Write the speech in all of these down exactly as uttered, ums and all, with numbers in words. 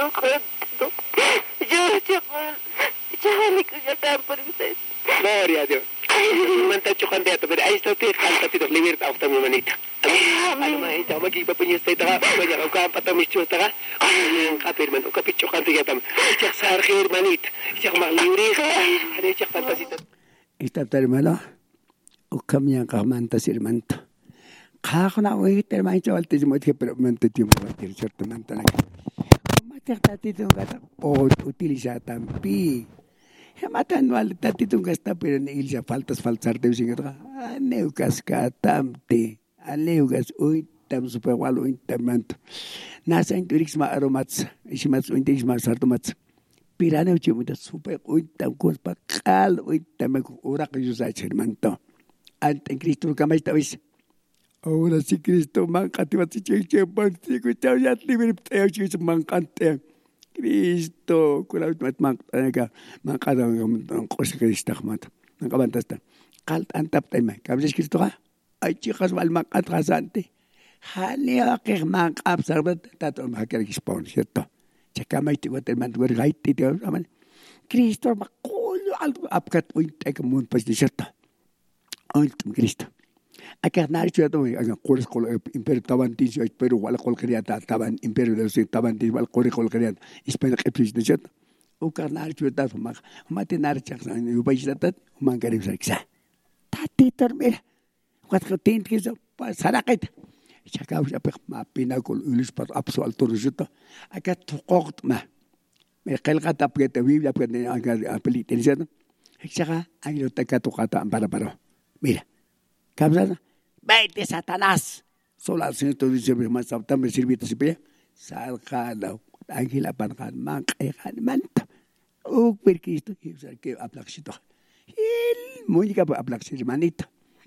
cuento. Yo, chaval, chaval, que ya están por ustedes. Gloria a Dios. Manta chokan dia tapi ai sto te kan tapi tok limir ta okta manita. Ai mai ta magi pa punya sta ta ba ya ka pata mistu ta ka. Ang kapir man ka picho kan tiga tam. Chak sar khir manit. Chak ma liuri. Ade chak fantasita. Ista termala. Ukamya ka manta sirmanta. Khana oi termai chawal te mo te pero manta ti mo te certo manta na. Mata ta ti tu ka o utiliza tampi. Matan wal tatitong gasta pero ni ilsa faltas falsar de singa neukas ka tamte aleugas oi tam super wal oi tamant nasa inturix ma aromats isimas oi intis ma sartomats pirana uchi muta super oi tam kos pa kal oi tam ora que yo sa hermanto ante Cristo kama estabis ahora si Cristo man kativati cheche pan si ko chao ya libre teo chi man kante Cristo, kula mat mak tanaga makada ng cosa Cristo mat. Nakabantasta. Kalt antap tayo. Kabis Cristo ka. Ay chikas wal makat kasante. Hali akik makap sarbat tato makakir kispon sierto. Tsaka may tiwat man tuwar gait tito aman. Cristo makulo al apkat uint ay kamun pas di sierto. Ultim Cristo. Akar nari chuya to ang kores kol imperio taban tisyo pero wala kol kriata taban imperio de los taban tisyo wala kol kol kriata ispena kepis de chat o karnari chuya ta mak mate nari chak san yu baisata man karim saksa tati termel wat khatin kiso sarakat chakaw sa pek ma pinakol ulis par apso al torjuta akat tuqot ma me khalqa tapget biblia pet ang apeliten chat chaka ay lo takatuqata para para mira Kabzana, vete Satanás. Solo al Señor te dice, más también sirvita si pilla. Salcada, ángela panjan, mancajan, manta. Oh, per Cristo, y usar que aplaxito. El música aplaxir manita.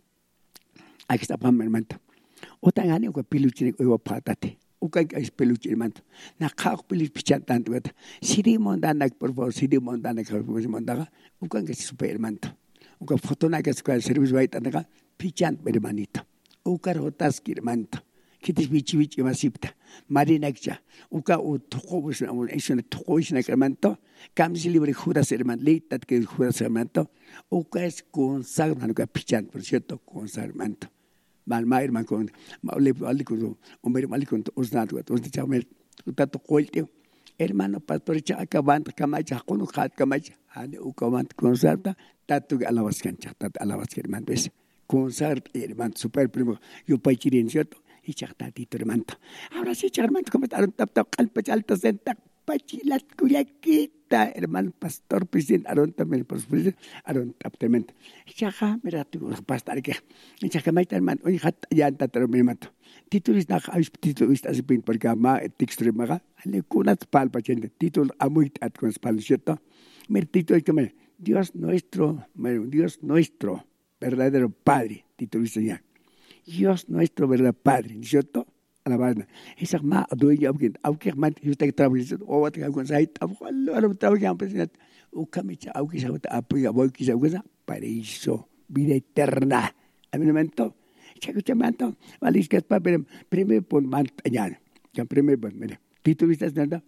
Aquí está pan hermanta. O tan gani ko piluchine ko patate. O kay es peluchine manto. Na khak piluch pichantan tueta. Sidi mondanak por favor, sidi mondanak por favor, mondaga. O kay es super hermanta. O kay foto na kas ko service bait anaka. Pichant hermanito. Ukar hotas kirmanto. Kitis bichi bichi masipta. Marinakcha. Uka u tokobus na es una tokobus na hermanto. Kamsi libre juras herman. Leitat que juras hermanto. Uka es consagran uka pichant por cierto consagranto. Malma herman con maule alicon umber malicon osnatu os chamel tato kolte. Hermano pastor cha akabant kamacha kono khat kamacha. Ane ukawant consarta tatu alawas cancha tat alawas herman bes. Consar hermano super primo yo paichirin cierto y chactatito hermano ahora sí hermano como taron tap tap calpa alto senta pachilat curiaquita hermano pastor presidente aron también por presidente aron tap temente chaja mira tu pastor que chaja mai hermano oye hat ya anta terminato títulos na aus títulos as pin por gama extrema ale kunat pal pachende título amuit at con spal cierto mir título que Dios nuestro Dios nuestro verdadero Padre, título señal. Dios nuestro verdadero Padre, ¿cierto? Alabada. Esa ma doy alguien, aunque man usted trabaja o va a tener con sait, ahora trabaja en presidente. O camicha, aunque se va a apoyar, voy que se usa paraíso, vida eterna. A mi momento, checo chamanto, valis que es para primer pon mantañar. Ya primer pon, mira, título está nada.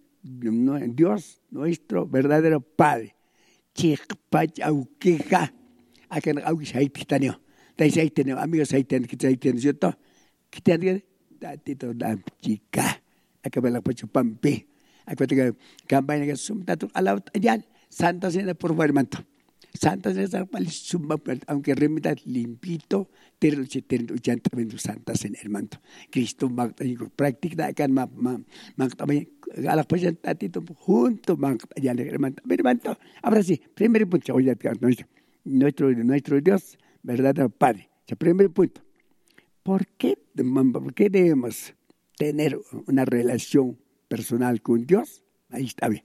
Dios nuestro verdadero Padre. Chiqpach auqueja. Akan au saititanio. Tai saitenio amigo saiten que saiten cierto. Que te diga tatito dam chica. Acabela pacho pampe. Acuérdate que campaña que sumta tu alaut allá Santa Cena por hermano. Santa Cena para summa aunque remita limpito, pero se tiene ochenta veinte Santa Cena hermano. Cristo magta y práctica akan ma ma magta galak pacho tatito junto magta allá hermano. Hermano, ahora sí, primer punto oye que no Nuestro, nuestro Dios, verdadero Padre. El primer punto. ¿Por qué, ¿Por qué debemos tener una relación personal con Dios? Ahí está bien.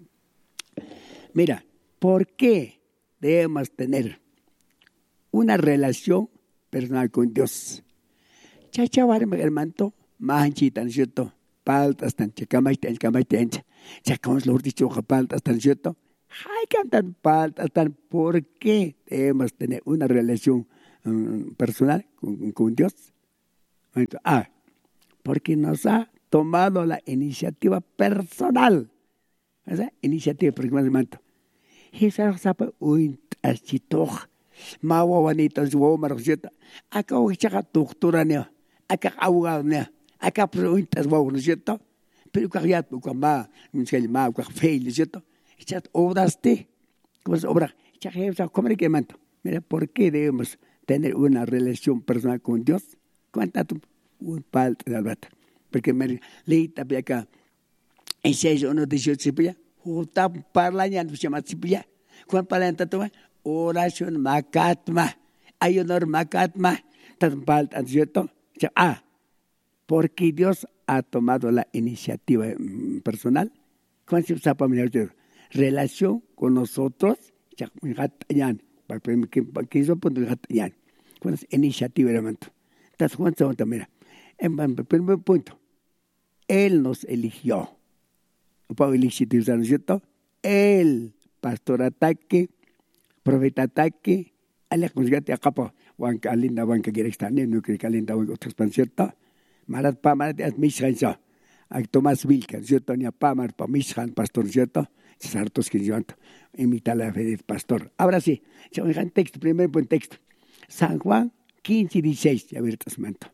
Mira, ¿por qué debemos tener una relación personal con Dios? Chachabar, hermano, manchita, ¿no es cierto? Paltas, tan chacamaita, chacamaita, chacamos los dichos, paltas, ¿no es cierto? Hay cantan paltas, ¿por qué debemos tener una relación um, personal con, con Dios? Ah, porque nos ha tomado la iniciativa personal ¿verdad? Iniciativa programamiento. Hisa sapa uint asitoch. Mawa wanita suwa marxeta. Aka wichaka doctora ne. Aka abogado ne. Aka uint aswa no cierto. Pero kariat ko ma, miskel ma ko fail cierto. Chat obraste. Como es obra. Chajeva comunicamiento. Mira, ¿por qué debemos tener una relación personal con Dios? Cuéntate un palto de albata. Porque me leí también acá. En seis uno dieciocho cipilla. Justa parlañan se llama cipilla. ¿Cuánto parlañan tanto? Oración macatma. Ayunar macatma. Tan palto, ¿cierto? Ah, porque Dios ha tomado la iniciativa personal. ¿Cuánto se sabe para relación con nosotros? Ya, mi gatañan. ¿Qué hizo? Pues mi gatañan. ¿Cuál es iniciativa, hermano? ¿Estás jugando? Mira. En primer punto, Él nos eligió. ¿Para elegir, ¿no es cierto? Él, pastor ataque, profeta ataque, ale consiguiente a capa, wanka alinda wanka quiere estar no quiere que alinda wanka otras pan cierto. Marat pa marat es mishanza. A Tomás Wilken, cierto ni a pa mar pa mishan pastor cierto. Sartos que llevan imita la fe del pastor. Ahora sí, se oigan texto, primer buen texto. San Juan quince dieciséis, ya ver testamento.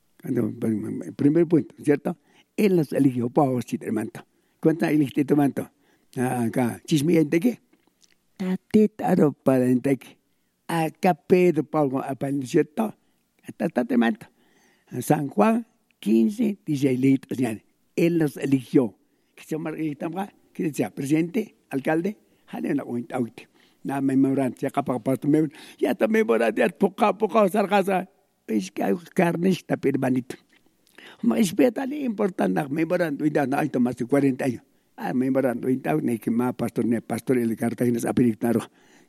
Primer punto, ¿cierto? Él nos eligió para vos, hermano. ¿Cuánta elegiste tu manto? Acá, chismiente qué? Tatitaro para enteque. Acá Pedro Pablo apal, ¿cierto? Tatate manto. San Juan quince dieciséis litros. Él nos eligió. ¿Qué se llama? ¿Qué decía? Presidente, alcalde, jale una cuenta auto. Nada me memoran, ya capa pasto me ya también memoran, ya poca poca sargasa. Es que hay carne está permanente. Mas espetale importante, me memoran, no no hay más de cuarenta años. Ah, me memoran, no hay ni que más pastor ni pastor el Cartagena es apelitaro.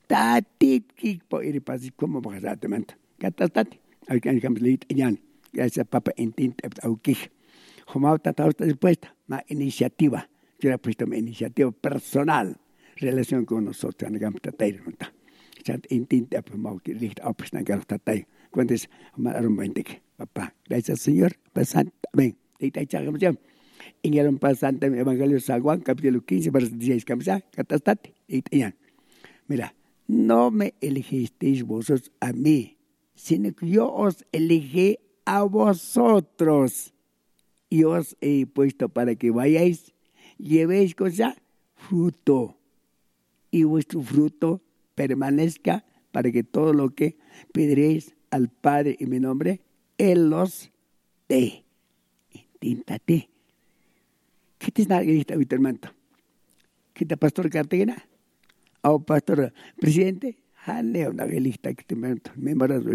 Tatit kik po iri pasi como bajate manta. Katatati. Hay que cambiar lit yan. Gracias papa intint au kik. Como ta ta respuesta, ma iniciativa. Yo he puesto mi iniciativa personal, relación con nosotros, en el campo de Tair. Ya intenta, pues, mau que licht a pues, en el campo de Tair. Cuando es, más romántico, papá. Gracias, Señor. Pasante, amén. Leita y chagamos ya. En el pasante, Evangelio de San Juan, capítulo quince, versículo dieciséis, camisa, catastate, leita ya. Mira, no me elegisteis vosotros a mí, sino que yo os elegí a vosotros. Y os he puesto para que vayáis, llevéis cosa, fruto, y vuestro fruto permanezca para que todo lo que pediréis al Padre en mi nombre, Él los dé. Intíntate. ¿Qué te está diciendo, hermano? ¿Qué te pastor Cartagena? ¿O pastor presidente? Jale una lista que te mando. Me embarazó.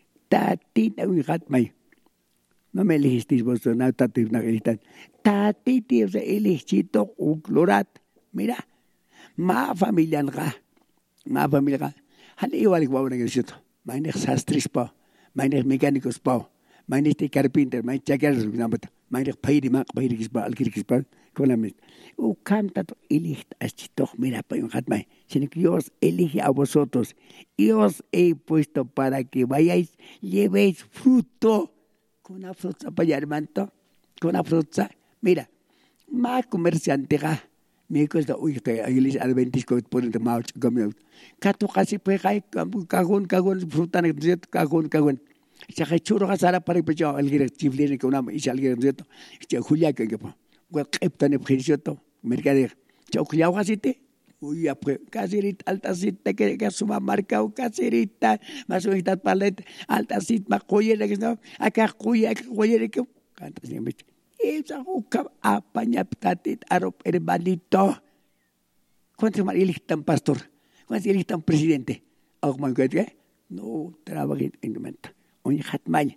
Tatita un hatmay. No me elegisteis vosotros, no, tati una lista. Tatiti, o sea, elegito un clorat. Mira, ma familia nga. Ma familia nga. Jale igual que vamos en el sitio. Mainek sastris pa. Mainek mecánicos pa. Mainek carpinter. Mainek chakeros. Mainek pairi mak pairi kispa. Alkir kispa. Con la misma. O canta elicht asito. Mira, pa un hatmay. Sino que Dios elige a vosotros. Y os he puesto para que vayáis, llevéis fruto. Con una fruta para allá, hermano. Con una fruta. Mira, más comerciante ga. Me cuesta, uy, estoy iglesia adventista por el mal, como cato casi pues hay cagón, cagón, fruta, cagón, cagón. Se ha hecho una sala para que yo alguien chifle que una y alguien cierto. Se Julia que que pues, captan el precio, mercader. Yo Julia asiste. Uy, pues caserita, altacita que que suma marca o caserita, más o menos paleta, altacita, más joyera que no, acá joya, joyera que canta siempre. Esa uka apanya tatit arop hermanito. ¿Cuántos más eligen pastor? ¿Cuántos eligen presidente? ¿Algo más que no trabajé en el momento? Oye, hatmay.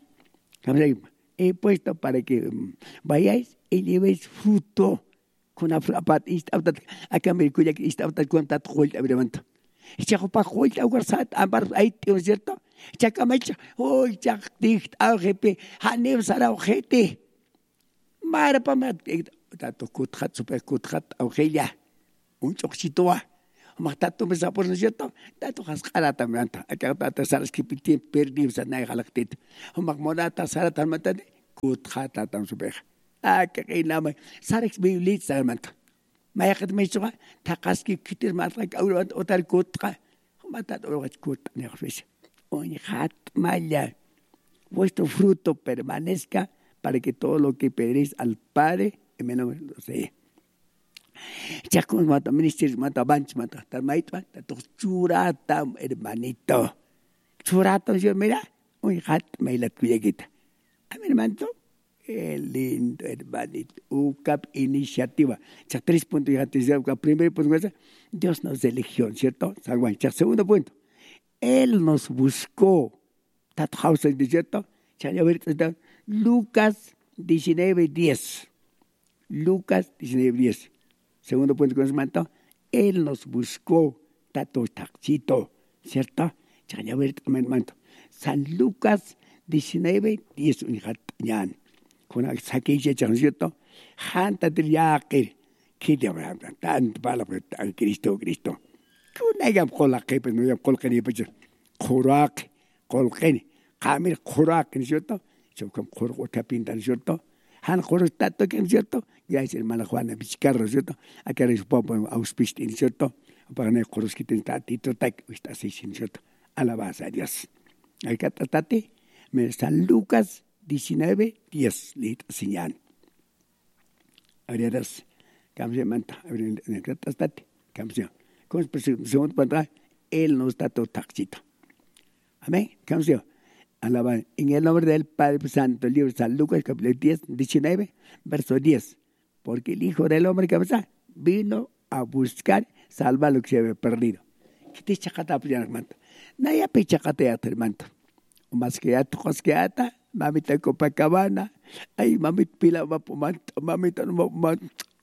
He puesto para que um, vayáis y llevéis fruto. Con la fruta, acá me recuerda que está cuenta todo el momento. Ya para hoy la guarda ambar ahí tío cierto. Ya que me echa, hoy ya dicht al jefe, hanem sara ojete. Mara pa mat tato kuthat super kuthat aujella. Un choxitoa. Matato me sapor no cierto. Tato hasqara también. Acá tato saras que piti perdi sa nay halaktit. Magmonata sara tamate kuthat tam super. Ah, que nada más. Sarex biblit sarmanta. Mayakit may suka, takaski kitir matrak aurat otar kutka, matat orat kut nervis. Oye, hat maya, vuestro fruto permanezca para que todo lo que pedréis al Padre en mi nombre lo sea. Ya como mata ministros mata banch mata termait mata tu curata hermanito, curata yo mira, oye, hat mailat kuyagita. A mi hermanito. El lindo hermanito, U C A P iniciativa. Ya tres puntos ya te decía, primer punto, Dios nos eligió, ¿cierto? Ya segundo punto, Él nos buscó. ¿Cierto? Lucas diecinueve diez. Lucas diecinueve diez. Segundo punto que nos mandó, Él nos buscó. Tato taxito, ¿cierto? Ya ver, San Lucas diecinueve diez. Unijat kuna sakiche cierto hanta triaqir kidabra tan palabra Cristo Cristo kuna yam qolaqi pues no yam qolqani pues quraq qolqani qamir quraq cierto yo con qurqo tapintan cierto han qurtato que cierto ya es hermana Juana Vizcarra cierto acá es popo auspiste cierto para no qurus que ten tatito tak está así cierto alabanza a Dios acá tatate me San Lucas diecinueve diez lit señal. Ahorras, cambia manta, en el catastate, cambia. Con segundo pantalla, Él nos da todo taxito. Amén, cambia. Alaba en el nombre del Padre Santo, el libro de San Lucas, capítulo diez, diecinueve, verso diez. Porque el Hijo del Hombre, cabeza, vino a buscar, salvar lo que se había perdido. ¿Qué te chacata, hermano? Naya pechacata, hermano. Más que ata, más que ata. Mamita Copacabana, ay mamit pila mapumant, mamita mapumant,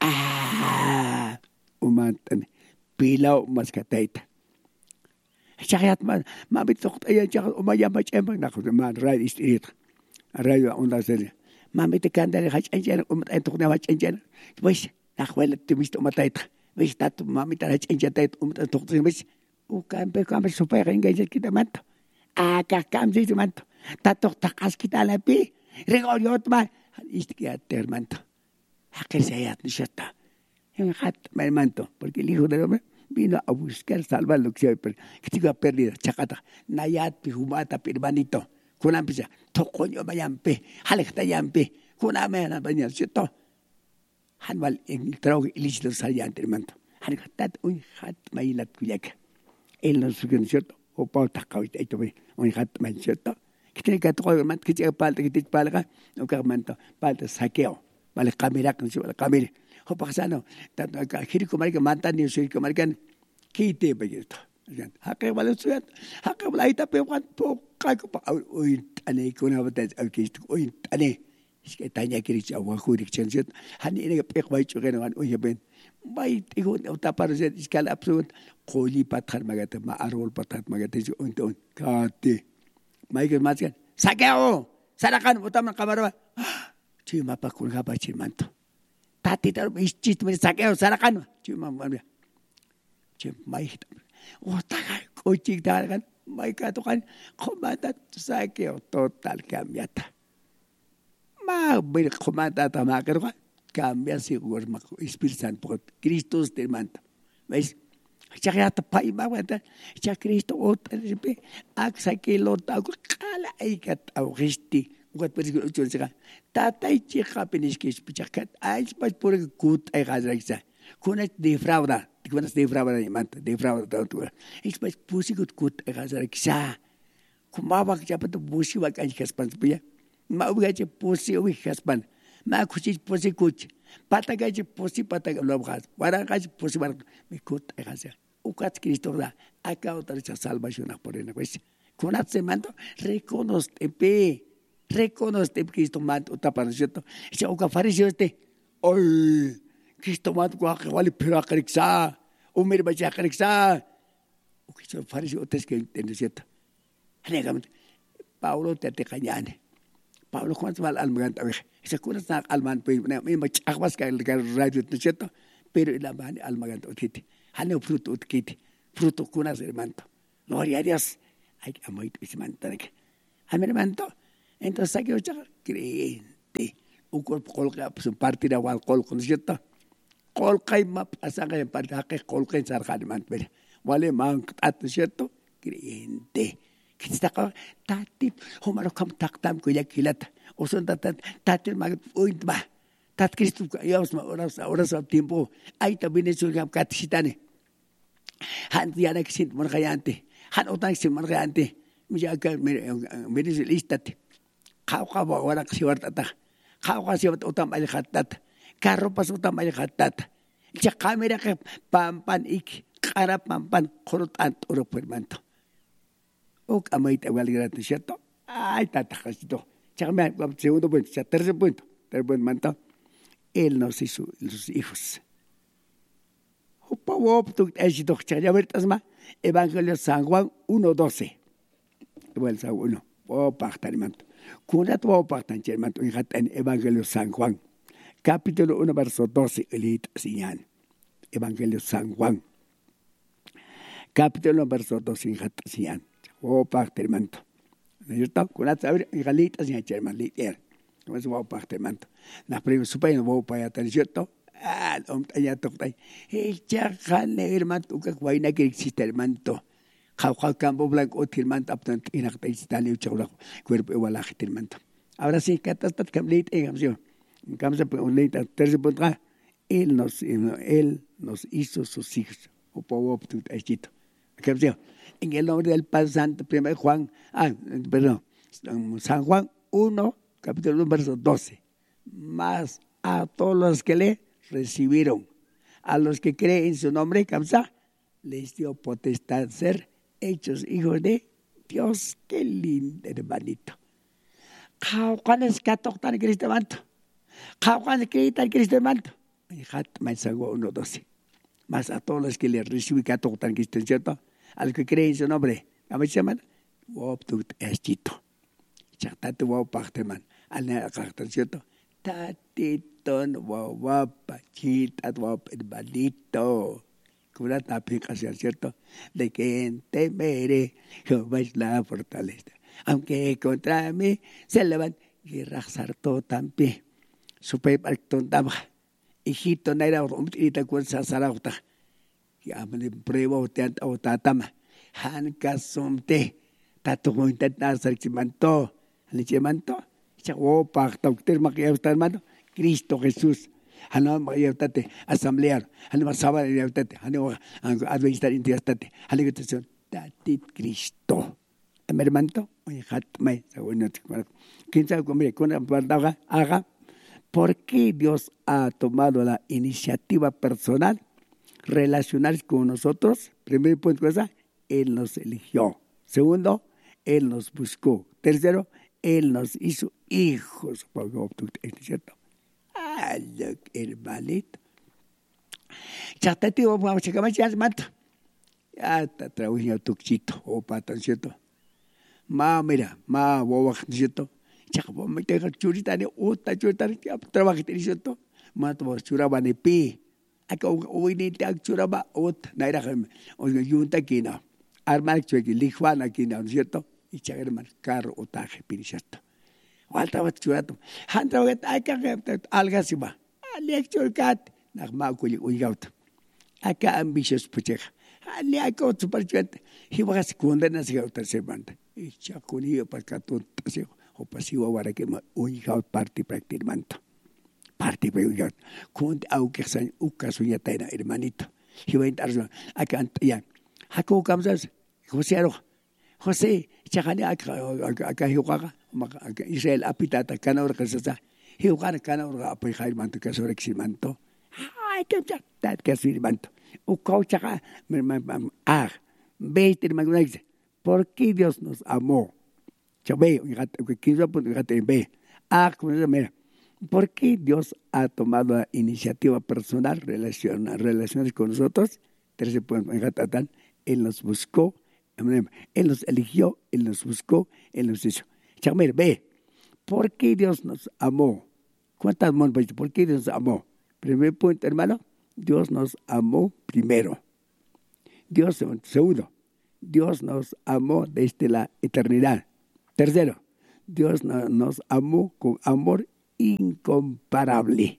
ah, umantan, pila maskataita. Chayat man, mamit sokta ya chak umaya machembang nakot man ride street, ride onda sel. Mamit kandal hach enjan umat entok na hach enjan. Wis, nakwela tibist umataita. Wis tat mamit hach enjatait umat entok wis. Ukan pe kam super engaged kita manto. Ah, kakam sih manto. Tato takas kita lepi, regoliot ma, istiqat hermanto, aquel se haya nishata, en hat hermanto, porque el Hijo del Hombre vino a buscar salvar lo que se había perdido, chacata, nayat pihumata hermanito, kuna pisa, tocoño bayampe, halekta yampe, kuna mena baña, cierto, hanwal en trago ilícito saliente hermanto, hankatat un hat mailat kuyak, él nos sugiere cierto, o pauta kawit esto ve, un hat mail cierto. Kita kata kau mat kita palta kita palka, ukar manta palta sakeo, balik kamera kan si balik kamera. Hopak sana, tanto kiri kemarin mantan ni suri kemarin kita begitu. Hakik balik suat, hakik balik tapi bukan pokai ko pa. Oi, ane ko na betul, okay, oi, ane. Kita tanya kiri siapa aku dikcen siat. Hani ini pek baik juga dengan oi ben. Baik ikut utapar siat iskal absolut. Koli pathat magate, ma arol pathat magate si untuk kate. Maikir maskan, sakeo, sarakan utama kamar. Cuma apa kun apa cimanto. Tati tar iscit men sakeo sarakan. Cuma mana. Cuma maik. Oh tak, kucing kan. Maik itu kan komandan sakeo total cambiata. Ma ber komandan tamakar kan cambia seguro mak Espíritu Santo por Cristo te manda. ¿Ves? Chakya tapai mawata, chak Cristo otra ripe, aksa kilo tau kala aikat au risti, ukat pergi ucul seka, tatai chika peniskis pichakat, ais pas por kut ai gazraksa, kunat defrauda, kunat defrauda ni manta, defrauda tau tu, ais pas pusi kut kut ai gazraksa, kumawak siapa tu pusi wak ai kaspan sepia, mau gaje pusi wi kaspan, ma kusi pusi kuch. Pata gaji posi pata lobgas, wara gaji posi wara me kut egasa. Ukat Cristo da, acá otra salvación por el negocio. Con se mando, reconoce pe, reconoce Cristo mando tapar cierto. Si uka fariseo este, oi, Cristo mando kwa kwali pira kariksa, umir bacha kariksa. Uka fariseo tes que entiende cierto. Anegamente, Paulo te te cañane. Pablo cuánto mal alman también. Esa cosa está alman pues me me chakwas que el radio no cierto, pero el alman alman otiti. Hane fruto otiti. Fruto kunas hermano. Gloria a Dios. Hay que amar ese manto. Amén hermano. Entonces aquí ocha creyente. Un cuerpo colga pues un partido igual col con cierto. Colcay map asangay padake colcay sarjaliman pero wale man at cierto creyente que está tati homaro kam taktam ko yakilata o son tat tatil mag point ba tat Cristo yos ma horas horas al tiempo ahí también eso que catchitane han diana que sin margayante han otan sin margayante mi ya que me dice listate kau kau ahora que se va a kau kau se va a otan mal hatat carro pasó otan mal hatat ya cámara que pampan ik cara pampan cortan oro permanto o amait igual gratis cierto ay tata casito ya me segundo punto ya tercer punto tercer punto manto él nos hizo los hijos Opa, opa, tú es doch ya ver tasma Evangelio San Juan uno doce. Igual San uno. Opa, manto. Kuna tu opa tan manto en Evangelio San Juan. Capítulo uno verso doce elit siñan. Evangelio San Juan. Capítulo verso doce hat siñan. Opa, manto. ¿No es cierto? Kuna saber elit siñan cherman liter. No es opa, manto. La primera supaya no opa ya tan cierto. Ah, om tanya toktay. Eh, chakan hermano ka kuaina que existe hermano. Jau jau campo blanco hermano aptan inakta istali uchawla cuerpo igual a hermano. Ahora sí, catastat camleit en camcio. Camsa un leita tercer punto. Él nos él nos hizo sus hijos. O povo tu echito. Camcio. En el nombre del Padre Santo, primero Juan, ah, perdón, San Juan uno, capítulo uno, verso doce. Más a todos los que le recibieron, a los que creen en su nombre, Kamsa, les dio potestad de ser hechos hijos de Dios. Qué lindo, hermanito. ¿Cuál es que tocan el Cristo manto? ¿Cuál es que el Cristo manto? uno doce. Más a todos los que le reciben que tocan el Cristo, ¿cierto? A los que creen en su nombre, ¿cómo se llaman? Wop tu estito. Chactate wop pachteman. Al nada, ¿cierto? Tatiton wawapa chitat wap hermanito. Cura tapica, ¿cierto? De quien temeré, Jehová es la fortaleza. Aunque contra mí se levanta y razarto también. Supe parton tama. Hijito naira umtita kun sasarauta. Ya me prueba uteant o tatama. Han kasumte. Tatu muntat nasar chimanto. Lichimanto. Chawo pacta usted maquillasta hermano Cristo Jesús hano maquillastate asamblear hano masaba maquillastate hano adventar intiastate hano que tatit Cristo hermano oye hat mai bueno quién sabe cómo con haga haga por qué Dios ha tomado la iniciativa personal relacionarse con nosotros. Primer punto cosa, él nos eligió. Segundo, él nos buscó. Tercero, él nos hizo hijos, ¿es cierto? Ay, hermanito. Chatati, vamos a checar más, ya mata. Ya está trabajando tu chito, o patan, ¿cierto? Ma, mira, ma, boba, ¿cierto? Chacabo, me tengo churita, ne, otra churita, trabaja, ¿cierto? Ma, tu churaba, ne, pi. Acá, hoy ni te churaba, otra, naira, o yunta, quina. Armar, chuequi, lijuana, quina, ¿cierto? Y chagar marcar o taje pinchato. Walta wat churato. Hantra wat aka alga siba. Ali churkat nak ma ko uigaut. Aka ambitious pucheja. Ali aka super chat. Hiwa sekunda na sigaut sebanda. Y chakuni pa katun tasio o pasiwa wara que ma uigaut party practicamente. Party uigaut. Kunt au que san ukasunya taina hermanito. Hiwa intarzo aka ya. Hako kamzas. José José, chakani acá acá hiuqaqa Israel apitata kanawra kasasa hiuqana kanawra apoy manto kasora ximanto ay que tat kasirmanto ukau chaka ah veinte magnax. ¿Por qué Dios nos amó? Chabe, quince punto ve. Ah, mira. ¿Por qué Dios ha tomado la iniciativa personal relacionar relaciones con nosotros? Tercer punto, él nos buscó. Él nos eligió, Él nos buscó, Él nos hizo. Chamir, ve, ¿por qué Dios nos amó? ¿Cuántas amor? ¿Por qué Dios nos amó? Primer punto, hermano, Dios nos amó primero. Dios, segundo, Dios nos amó desde la eternidad. Tercero, Dios no, nos amó con amor incomparable.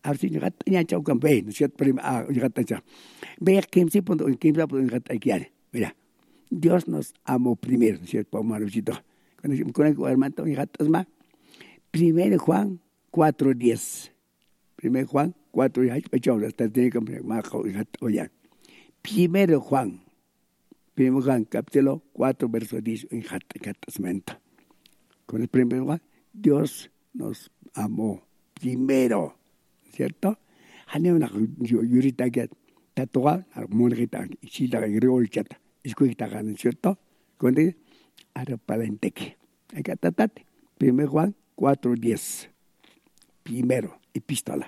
Ahora sí, gata ya chau kan ve, ¿no es cierto? Prima, ah, gata ya. Ve que sí punto, que sí punto gata aquí. Mira, Dios nos amó primero, ¿no es cierto? Maruchito. Con con el hermano y gatas más. Primero Juan cuatro diez. Primero Juan cuatro diez. Pechón, hasta tiene que más oye. Primero Juan. Primero Juan, capítulo cuatro, verso diez, en gatasmento. Con el primero Juan, Dios nos amó primero. ¿Cierto? Haneuna yurita que tatoa, monjita, chita, griol chata. Escuita, ¿cierto? Cuando dice, arapalenteke. Acá tatate. Primero Juan cuatro diez. Primero, epístola.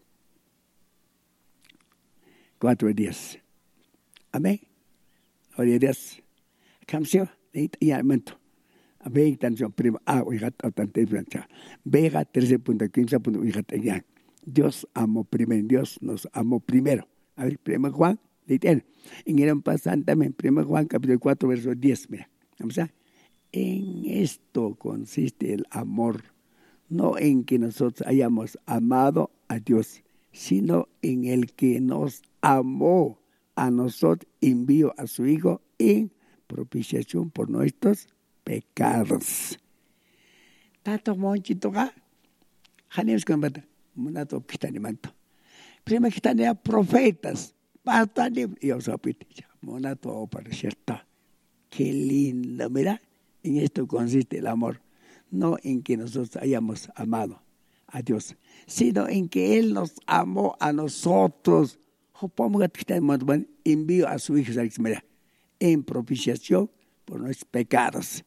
cuatro diez. Amén. Oye, Dios. Camsio, ya mento. Ve tanto primo, ah, oigat, tante plancha. Vega trece punto quince punto oigat ya. Dios amó primero, Dios nos amó primero. A ver, primero Juan, en el pasante también, primero Juan, capítulo cuatro, verso diez, mira. Vamos a, en esto consiste el amor, no en que nosotros hayamos amado a Dios, sino en el que nos amó a nosotros, envió a su Hijo en propiciación por nuestros pecados. Tato monchito ga, janeos con bata. Munato kitani manto. Prima kitani a profetas. Bastante. Y os apite. Munato para cierto. Qué lindo, mira. En esto consiste el amor. No en que nosotros hayamos amado a Dios, sino en que Él nos amó a nosotros. Envió a su Hijo, mira, en propiciación por nuestros pecados.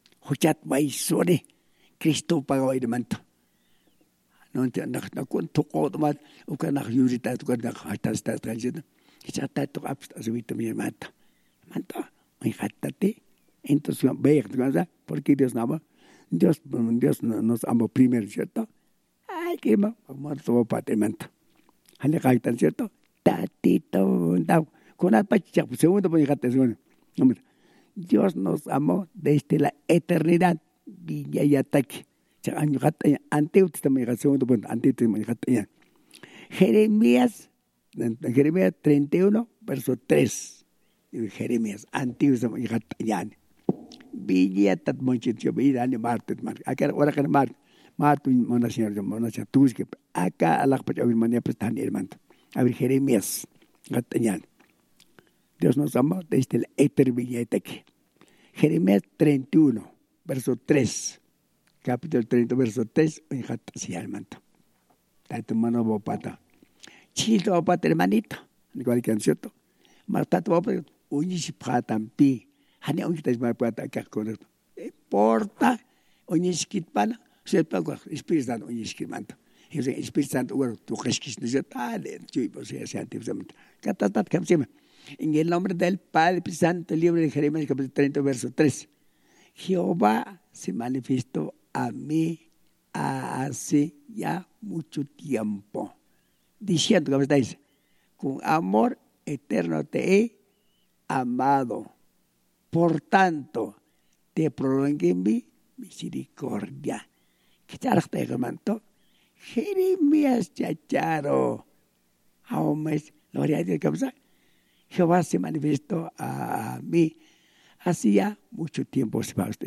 Cristo pagó el manto. No entiendo, no cuento todo más, o que no yurita, o que no hasta está transiendo. Y ya está todo absuelto mi manto. Manto, muy jatate. Entonces, ve, porque Dios nos amó. Dios, Dios nos amó primero, ¿cierto? Ay, qué más, vamos a todo para el manto. Hale caitan, ¿cierto? Tatito, con la pacha, segundo, pues jate, segundo. Dios nos amó desde la eternidad. Villa y ataque. Antiguo Testamento, segundo punto, Antiguo Testamento. Jeremías, Jeremías treinta y uno, verso tres. Jeremías, Antiguo Testamento. Villa tatmonchito, villa ni martes, martes. Acá ahora que martes, martes monasía, monasía, tú que acá a la pacha manía prestan hermano. A ver Jeremías, gatañan. Dios nos amó desde la eternidad. Jeremías treinta y uno, verso tres. Capítulo treinta, verso tres. En Jatasia, hermano. Tato mano bopata. Chito bopata, hermanito. Igual que han cierto. Martato bopata. Unishiphatampi. Hane unishipata acá con esto. Importa. Unishkitpana. Sepa con Espíritu Santo. Unishkitmanto. Y el Espíritu Santo, bueno, tú resquis no se tal. Yo, pues, ya se antiguamente. Catatat, camsima. En el nombre del Padre Santo, el libro de Jeremías, capítulo treinta, verso tres. Jehová se manifestó a mí hace ya mucho tiempo, diciendo, ¿cómo está? Dice, con amor eterno te he amado, por tanto, te prolongué mi misericordia. ¿Qué tal está, hermano? Jeremías chacharo. Aún más, gloria a Dios, ¿cómo está? Jehová se manifestó a mí hacía mucho tiempo.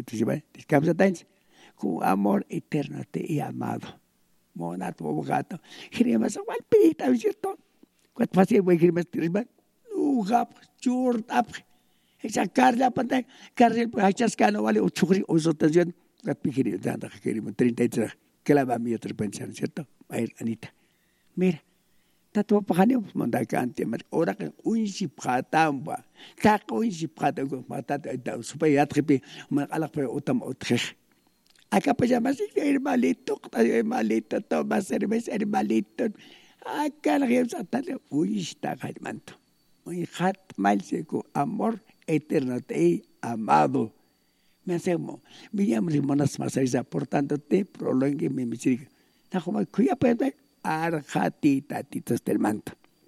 Con amor eterno te he amado. Monato, bogato. Jeremías, ¿cuál pita, es cierto? ¿Cuánto fácil voy a Jeremías? Uga, churtap. Esa carla, pantalla. Carla, pues, hachascano, vale. O churri, o sotación. Jeremías, Jeremías, treinta y tres. Que la va a mí otra pensar, ¿cierto? A ver, Anita. Mira. Tato pakanyo manda kante mat ora kan unsi pratamba ta unsi pratamba matata da supaya tripe man alak pa utam otre acá pa llamas hermanito hermanito toma cerveza hermanito acá la gente está unsi ta hermanito un hat mal seco amor eterno te he amado me hacemos me llamo monas masaiza por tanto te prolongue mi misericordia ta como cuya pues arjati tatitos del manto.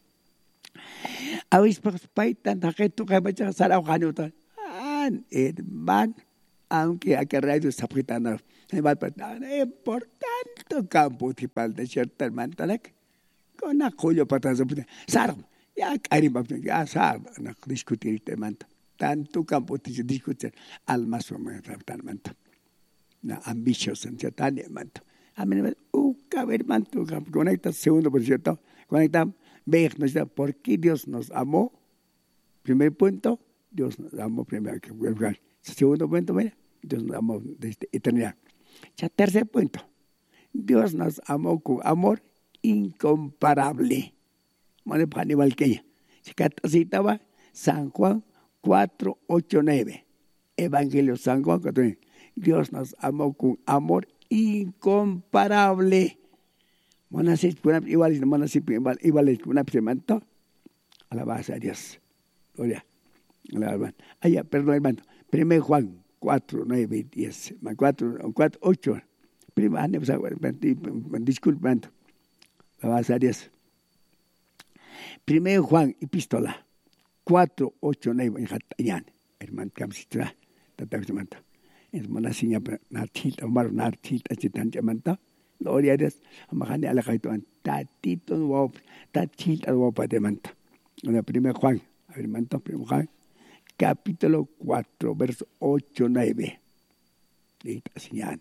Awis paitan taketo kay bacha saraw kanuta. An herman aunque a que radio sapitana. Importante campo tipal de cierto hermano talek. con la joya patas, sar, ya carimba, ya sar, no discutir este manto. Tanto campo te discutir al más o menos tan manto. Na ambicioso, en cierto manto. A mí me uh, caber manto, conecta segundo, por cierto, conecta, ve, ¿por qué Dios nos amó? Primer punto, Dios nos amó primero. Segundo punto, mira, Dios nos amó desde eternidad. Ya tercer punto, Dios nos amó con amor incomparable. Mane Hannibal Kenya. Se citaba San Juan cuatro, ocho, nueve. Evangelio San Juan cuatro, nueve. Dios nos amó con amor incomparable. Monasis, igual, monasis, igual, igual, una premanto. Alabanza a Dios. Gloria. Allá, perdón, hermano. Primero Juan cuatro, nueve, diez. cuatro, cuatro, ocho. Prima, disculpa, hermano. Alabanza a Dios. Primero Juan, epístola. cuatro, ocho, nueve. En Jatayan. Hermano, Kamsitra. Tatamanta. Hermana, sinya, Narchit, Omar, Narchit, Achitan, Chamanta. Gloria a Dios. Amahane a la Kaituan. Tatito, Wop, Tachit, al Wopa de Manta. En el primer Juan. A ver, Manta, primer Juan. Capítulo cuatro, verso ocho, nueve. Litas,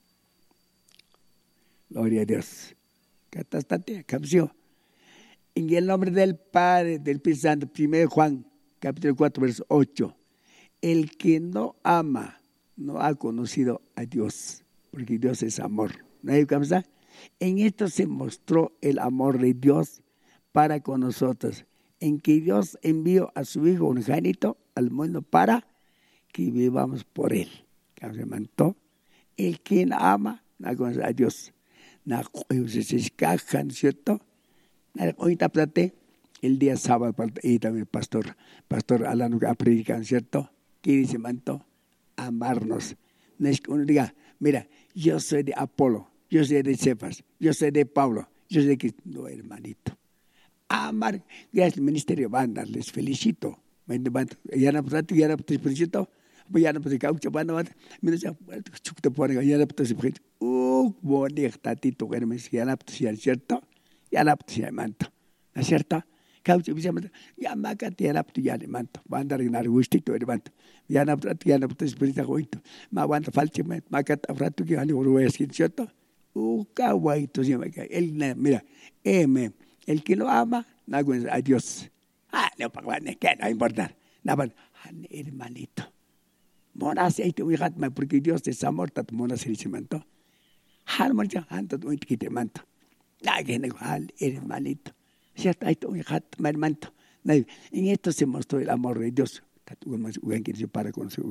Gloria a Dios. Catastate, capció. En el nombre del Padre, del Espíritu Santo, primero Juan, capítulo cuatro, verso ocho. El que no ama, no ha conocido a Dios, porque Dios es amor. ¿No hay que pensar? En esto se mostró el amor de Dios para con nosotros, en que Dios envió a su Hijo unigénito al mundo para que vivamos por Él. Que se mantó. El que ama, no conoce a Dios. No se cajan, ¿cierto? Ahorita plate el día sábado, y también el pastor, pastor Alano a predicar, ¿cierto? ¿Qué dice manto? Amarnos. No es que uno diga, mira, yo soy de Apolo, yo soy de Cefas, yo soy de Pablo, yo soy de Cristo. No, hermanito. Amar, gracias al ministerio banda, les felicito. Ya no puedo, ya no puedo, felicito. Ya no puedo, caucho, banda, banda. Mira, ya, chucte por ya no puedo, felicito. Uh, bonito, tatito, hermanos, ya no puedo, ¿cierto? Ya no puedo, manto. ¿No es cierto? Caucho, ya macate, ya no puedo, ya manto. Banda, regalar gustito, hermano. Ya no puedo, ya no puedo, felicito. Ma banda, falche, macate, frato, que ando, voy a decir, ¿cierto? Uh, caguaito, él, mira, M. El que lo ama, no conoce a Dios. Ah, no, que no importa. No, hermanito. Monas, porque Dios es amor, tanto monas se manto. Harmonia, tanto muy te manto. La que no, hermanito. Cierto, hay un hat, hermanito. En esto se mostró el amor de Dios. Para conocer,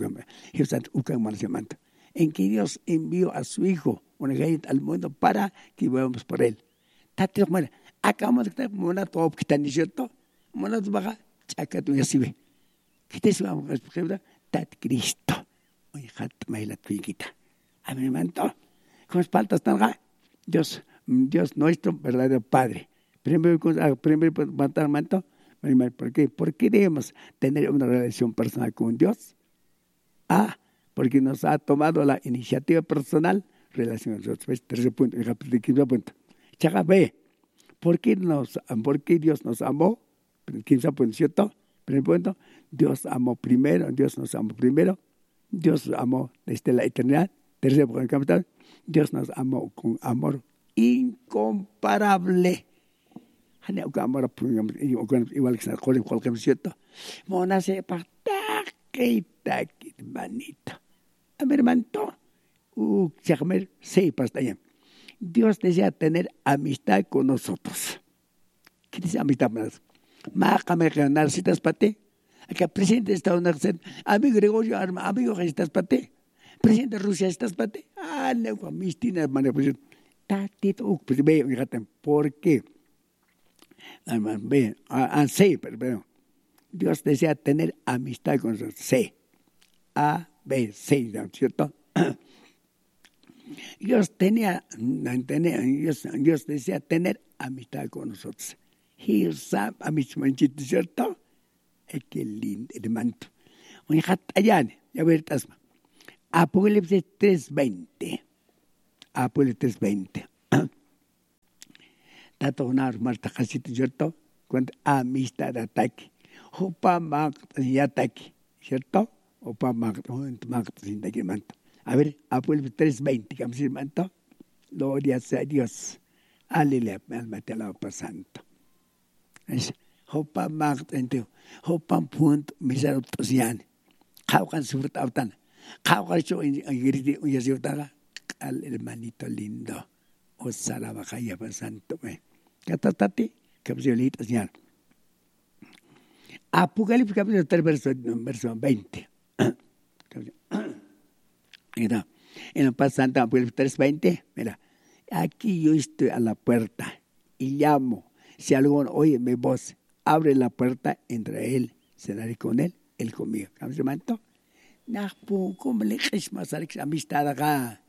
en que Dios envió a su Hijo unigénito al mundo para que vivamos por Él. Tatio, bueno. Acabamos de estar como una top que están diciendo, una baja, chaca tu yasibe. ¿Qué te suena? Por ejemplo, tat Cristo. Oye, hat maila tuiquita. A mi manto, con espaldas tan Dios, Dios nuestro verdadero Padre. Primero, primero matar manto. ¿Por qué? ¿Por qué debemos tener una relación personal con Dios? Ah, porque nos ha tomado la iniciativa personal, relación con nosotros. Tercer punto, quinto punto. Chaca B. ¿Por qué, nos, ¿Por qué Dios nos amó? quince punto, ¿cierto? Primer punto, Dios amó primero, Dios nos amó primero, Dios amó desde la eternidad. Tercer punto, Dios nos amó con amor incomparable. Igual que se acuerda cualquier, ¿cierto? Mona se pataquita, hermanito. A mi hermanito, uh, se llama, sí, pasta allá. Dios desea tener amistad con nosotros. ¿Qué dice amistad con nosotros? Májame que necesitas para ti. Acá presidente de Estados Unidos, amigo Gregorio Arma, amigo que estás para ti. Presidente de Rusia, estás para ti. Ah, no, mis tinas, hermano, pues, tatito, pues ve, fíjate, ¿por qué? Hermano, ve, ah, sí, pero, Dios desea tener amistad con nosotros. C, A, B, C, ¿cierto? Dios tenía, tenía Dios, Dios desea tener amistad con nosotros. He sabe a mis manchitos, ¿cierto? Es que lindo, hermano. Oye, allá, ya verás. Apocalipsis tres veinte. Apocalipsis tres veinte. tatonar marta casito, ¿cierto? Cuando amistad ataque. Hopa mag y ataque, ¿cierto? Hopa mag, mag sin de manto. A ver, Apocalipsis tres veinte, ¿cómo se manto? Gloria sea Dios. Aleluya, alma te la santo. Es hopa mag, ente, hopa punto, misero tosian. Kaukan sufrt autan. Kaukan yo en griti uyasiutaga al hermanito lindo. Osala bakaya santo me. Katatati, capsulita señal. Apocalipsis capítulo tres, verso, verso veinte. Mira, en el Paz Santo, Apocalipsis tres veinte, mira, aquí yo estoy a la puerta y llamo. Si alguno oye mi voz, abre la puerta, entre él, cenaré con él, él conmigo. ¿Cómo se manto? Napo, como le es más amistad acá.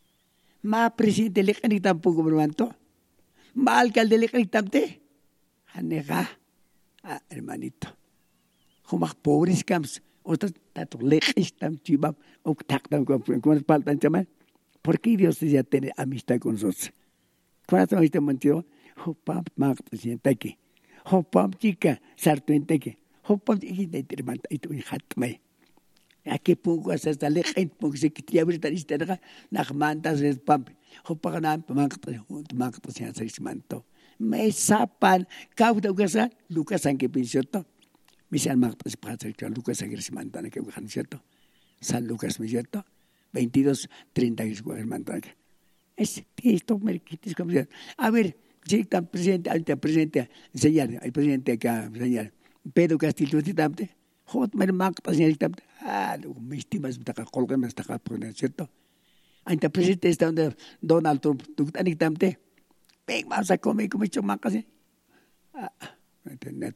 Ma presidente le ni tampoco me manto. Ma alcalde le ni tamte. Anega, ah, hermanito. Como pobres camps. Otros tanto lejes tam chibam o tactam con con faltan chaman. ¿Por qué Dios ya tiene amistad con nosotros? ¿Cuál es este motivo? Hopam mag presidente aquí. Hopam chica sartuente aquí. Hopam chiquita hermana y tu hatme. Aquí pongo hasta lejen pongo se que ya ver tarista nach mantas es pam. Hopam nam mag mag presidente se manto. Me sapan cauda gasa Lucas San que pinchoto. Misal mag pasar que Lucas San que se mantana que bajan cierto. San Lucas me cierto. veintidós treinta y cuatro mantana. Es esto me quites como a ver, si está presidente, alta presidente, señor, el presidente acá, señor. Pedro Castillo tamte. Hot mer mag presidente tamte. Ah, me estimas está colga me está poner cierto. Alta presidente está donde Donald Trump, tú también tamte. Ven, vamos a comer como hecho macas. Ah, internet.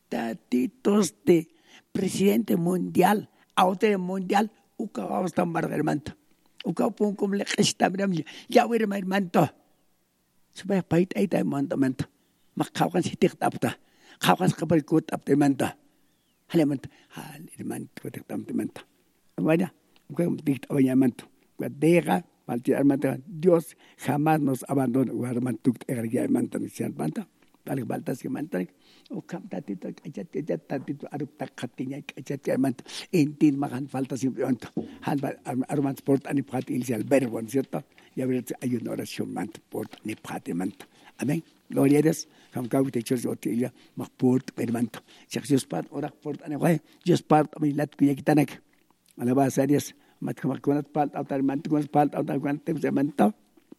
Tatitos de presidente mundial, autor mundial, uka vamos a estar hermanto. Uka pun como le está mirando, ya voy a hermanto. Supaya pait ahí está hermanto. Mak kawan si tik tapta, kawan sekapal kut tapta hermanto. Hal hermanto, hal hermanto tik tapta hermanto. Vaya, uka tik tapta hermanto. Guadega, palti hermanto. Dios jamás nos abandona. Hermanto, hermanto, hermanto. Balik baltas que mantan o kam tatito kachat kachat tatito aruk tak khatinya kachat que manto entin makan falta siempre manto han arman sport ani prat ilsial berbon cierto y a ver hay una oración manto port ni prat manto amén gloria a Dios kam kau te church otilia mak port per manto Dios pat orak port ani guay Dios pat ami lat kuya kitanak alabas a Dios mat kam konat pat autar manto konat pat autar konat manto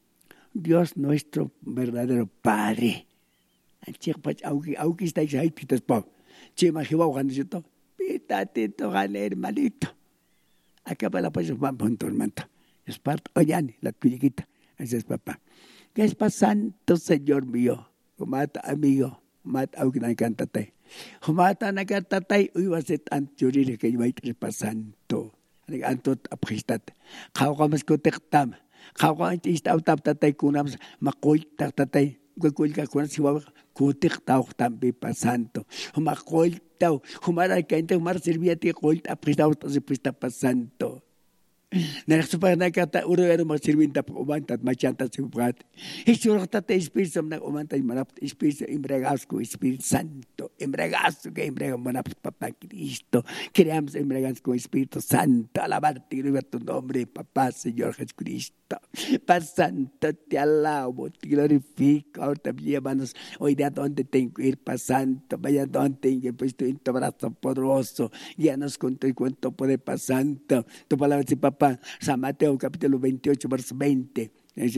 Dios nuestro verdadero Padre. Cik pas auki auki está ahí pitas pa. Cik mah hiwa kan situ. Pita tito kan hermanito. Acá para la pues van punto hermano. Es parte oyan la tuyita. Ese es papá. ¿Qué es pasando Señor mío? Mata amigo, mata auki na cantate. Mata na cantate uy waset anturi que yo ir pasando. Antot apristat. Kau kamas ko tektam. Kau kan ist au tap tatai kunam makoy tak tatai. Kuy ka kuan si wa kutik tau tambi pasando. Huma koy tau, humara ka inte humar serviate koy apristau se presta pasando. Nakasupa na kata uro ero mag sirvinta pa umanta at machanta si bukat. Isuro ta te espiritu na umanta y manap espiritu embregas ko Espíritu Santo. Embregas que embrega manap papá Cristo. Creamos embregas con Espíritu Santo. Alabarte y gloria tu nombre, papá Señor Jesucristo. Padre Santo, te alabo, te glorifico. Ahorita llévanos hoy de a donde tengo que ir, Padre Santo. Vaya donde tengo puesto en tu brazo poderoso. Guíanos con tu cuento poder, Padre Santo. Tu palabra dice, papá, San Mateo capítulo veintiocho, verso veinte.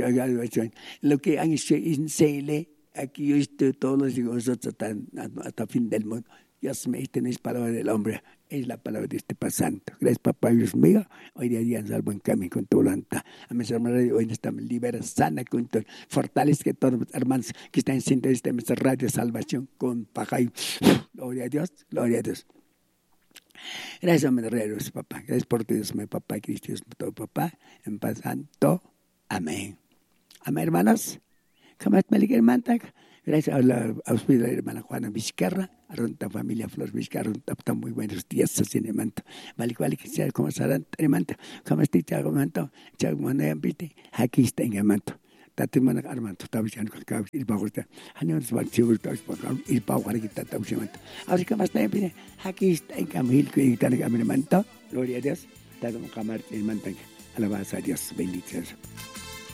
Lo que han hecho en Sele, aquí yo estoy todos los días nosotros hasta, hasta el fin del mundo. Dios me dice, no es palabra del hombre, es la palabra de este Padre Santo. Gracias, papá Dios mío. Hoy día en salvo en camino con tu voluntad. A mis hermanos, hoy estamos libera, sana con tu fortaleza que todos los hermanos que están en sintonía de nuestra radio de salvación con Pajay. Gloria a Dios, gloria a Dios. Gracias, hermanos, papá. Gracias por tu Dios, mi papá, Cristo, Dios, todo papá, en paz santo. Amén. Amén, hermanos. Jamás me ligue, hermana. Gracias a la auspicio de la hermana Juana Vizcarra, a la familia Flores Vizcarra, están muy buenos días, así, hermano. Vale, vale, que sea como serán, hermano. Como estoy, hermano, hermano, aquí está, hermano. Tatimana Armando, Tavishan, Il Bagurta, Hanos was Silver Il Pawarita Tausimant. Ahora más también, aquí está en Camil, que está en Caminamento, Gloria a Dios, Tadum Camar, el Mantan, alabanza a Dios, bendiciones.